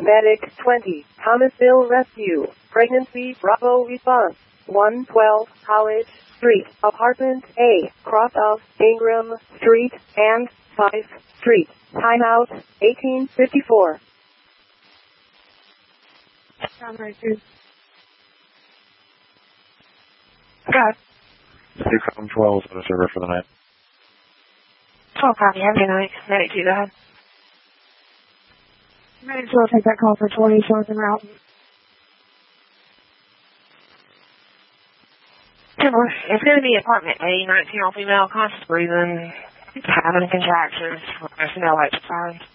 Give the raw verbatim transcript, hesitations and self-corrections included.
Medic twenty, Thomasville Rescue, Pregnancy Bravo Response, one twelve College Street, Apartment A, cross of Ingram Street and five Street, timeout eighteen fifty-four. Primary two. Got Six twelve on the server for the night. twelve copy, have a good night. Medic two, go ahead. Medic two will take that call for twenty, short and route. It's going to be apartment A, nineteen-year-old female, conscious breathing, having contractions, personnel electric signs.